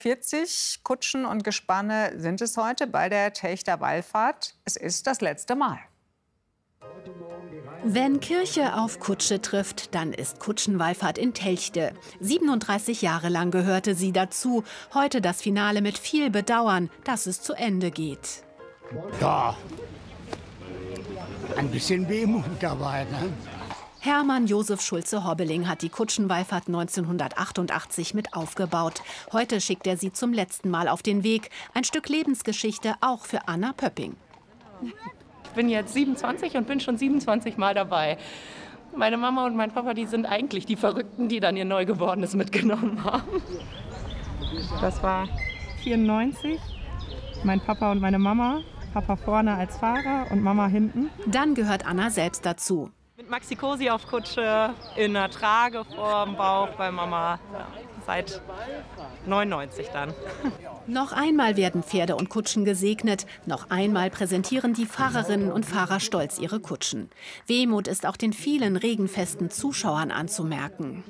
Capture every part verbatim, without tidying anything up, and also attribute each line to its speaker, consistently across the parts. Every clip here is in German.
Speaker 1: vierzig Kutschen und Gespanne sind es heute bei der Telchter Wallfahrt. Es ist das letzte Mal.
Speaker 2: Wenn Kirche auf Kutsche trifft, dann ist Kutschenwallfahrt in Telchte. siebenunddreißig Jahre lang gehörte sie dazu. Heute das Finale mit viel Bedauern, dass es zu Ende geht.
Speaker 3: Ja, ein bisschen Wehmut dabei, ne?
Speaker 2: Hermann Josef Schulze-Hobbeling hat die Kutschenwallfahrt neunzehnhundertachtundachtzig mit aufgebaut. Heute schickt er sie zum letzten Mal auf den Weg. Ein Stück Lebensgeschichte auch für Anna Pöpping.
Speaker 4: Ich bin jetzt siebenundzwanzig und bin schon siebenundzwanzig Mal dabei. Meine Mama und mein Papa, die sind eigentlich die Verrückten, die dann ihr Neugeborenes mitgenommen haben.
Speaker 5: Das war vierundneunzig. Mein Papa und meine Mama. Papa vorne als Fahrer und Mama hinten.
Speaker 2: Dann gehört Anna selbst dazu.
Speaker 4: Mit Maxi Cosi auf Kutsche, in der Trage vorm Bauch bei Mama, ja, seit neunundneunzig dann.
Speaker 2: Noch einmal werden Pferde und Kutschen gesegnet. Noch einmal präsentieren die Fahrerinnen und Fahrer stolz ihre Kutschen. Wehmut ist auch den vielen regenfesten Zuschauern anzumerken.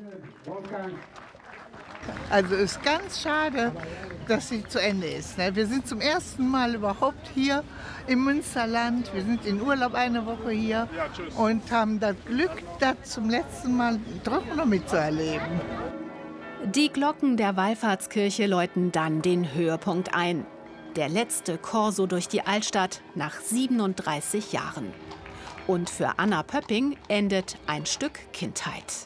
Speaker 6: Also es ist ganz schade, dass sie zu Ende ist. Wir sind zum ersten Mal überhaupt hier im Münsterland. Wir sind in Urlaub eine Woche hier und haben das Glück, das zum letzten Mal doch noch mitzuerleben.
Speaker 2: Die Glocken der Wallfahrtskirche läuten dann den Höhepunkt ein. Der letzte Corso durch die Altstadt nach siebenunddreißig Jahren. Und für Anna Pöpping endet ein Stück Kindheit.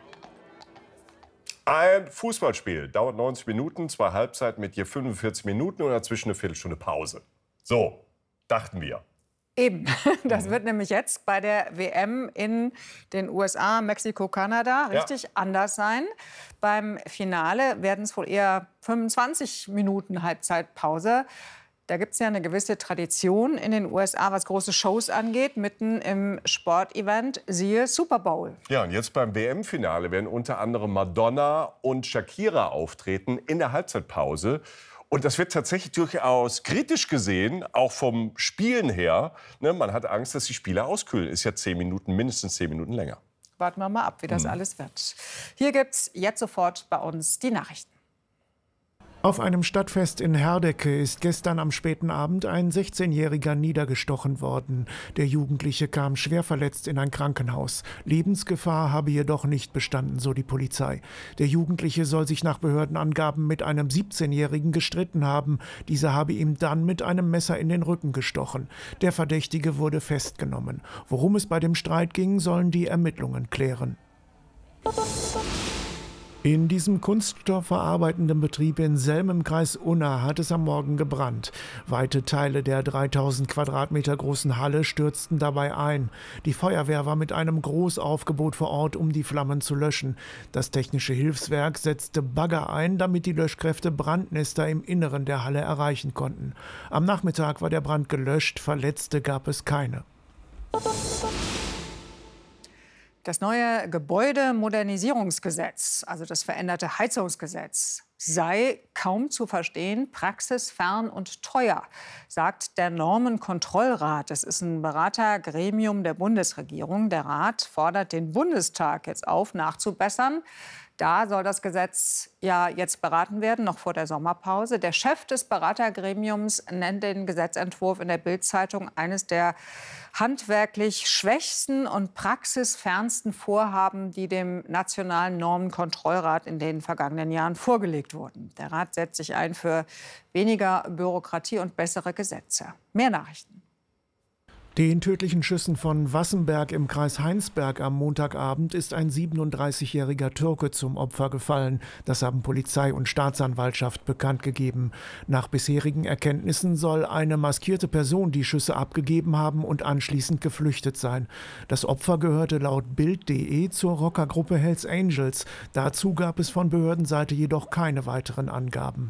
Speaker 7: Ein Fußballspiel dauert neunzig Minuten, zwei Halbzeiten mit je fünfundvierzig Minuten und dazwischen eine Viertelstunde Pause. So, dachten wir.
Speaker 1: Eben, das wird nämlich jetzt bei der W M in den U S A, Mexiko, Kanada richtig ja. anders sein. Beim Finale werden es wohl eher fünfundzwanzig Minuten Halbzeitpause. Da gibt es ja eine gewisse Tradition in den U S A, was große Shows angeht, mitten im Sportevent, siehe Super Bowl.
Speaker 7: Ja, und jetzt beim W M-Finale werden unter anderem Madonna und Shakira auftreten in der Halbzeitpause. Und das wird tatsächlich durchaus kritisch gesehen, auch vom Spielen her. Ne, man hat Angst, dass die Spieler auskühlen. Ist ja zehn Minuten, mindestens zehn Minuten länger.
Speaker 1: Warten wir mal ab, wie das mhm. alles wird. Hier gibt's jetzt sofort bei uns die Nachrichten.
Speaker 8: Auf einem Stadtfest in Herdecke ist gestern am späten Abend ein sechzehnjähriger niedergestochen worden. Der Jugendliche kam schwer verletzt in ein Krankenhaus. Lebensgefahr habe jedoch nicht bestanden, so die Polizei. Der Jugendliche soll sich nach Behördenangaben mit einem siebzehnjährigen gestritten haben. Dieser habe ihm dann mit einem Messer in den Rücken gestochen. Der Verdächtige wurde festgenommen. Worum es bei dem Streit ging, sollen die Ermittlungen klären. In diesem kunststoffverarbeitenden Betrieb in Selm im Kreis Unna hat es am Morgen gebrannt. Weite Teile der dreitausend Quadratmeter großen Halle stürzten dabei ein. Die Feuerwehr war mit einem Großaufgebot vor Ort, um die Flammen zu löschen. Das technische Hilfswerk setzte Bagger ein, damit die Löschkräfte Brandnester im Inneren der Halle erreichen konnten. Am Nachmittag war der Brand gelöscht, Verletzte gab es keine.
Speaker 1: Das neue Gebäudemodernisierungsgesetz, also das veränderte Heizungsgesetz, sei kaum zu verstehen, praxisfern und teuer, sagt der Normenkontrollrat. Das ist ein Beratergremium der Bundesregierung. Der Rat fordert den Bundestag jetzt auf, nachzubessern. Da soll das Gesetz ja jetzt beraten werden, noch vor der Sommerpause. Der Chef des Beratergremiums nennt den Gesetzentwurf in der Bild-Zeitung eines der handwerklich schwächsten und praxisfernsten Vorhaben, die dem Nationalen Normenkontrollrat in den vergangenen Jahren vorgelegt wurden. Der Rat setzt sich ein für weniger Bürokratie und bessere Gesetze. Mehr Nachrichten.
Speaker 8: Den tödlichen Schüssen von Wassenberg im Kreis Heinsberg am Montagabend ist ein siebenunddreißigjähriger Türke zum Opfer gefallen. Das haben Polizei und Staatsanwaltschaft bekannt gegeben. Nach bisherigen Erkenntnissen soll eine maskierte Person die Schüsse abgegeben haben und anschließend geflüchtet sein. Das Opfer gehörte laut Bild punkt de zur Rockergruppe Hells Angels. Dazu gab es von Behördenseite jedoch keine weiteren Angaben.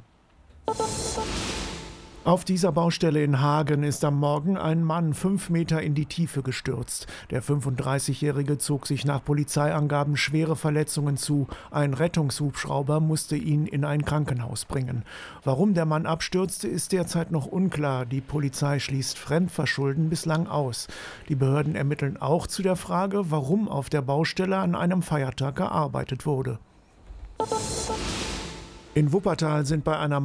Speaker 8: Auf dieser Baustelle in Hagen ist am Morgen ein Mann fünf Meter in die Tiefe gestürzt. Der fünfunddreißigjährige zog sich nach Polizeiangaben schwere Verletzungen zu. Ein Rettungshubschrauber musste ihn in ein Krankenhaus bringen. Warum der Mann abstürzte, ist derzeit noch unklar. Die Polizei schließt Fremdverschulden bislang aus. Die Behörden ermitteln auch zu der Frage, warum auf der Baustelle an einem Feiertag gearbeitet wurde. In Wuppertal sind bei einer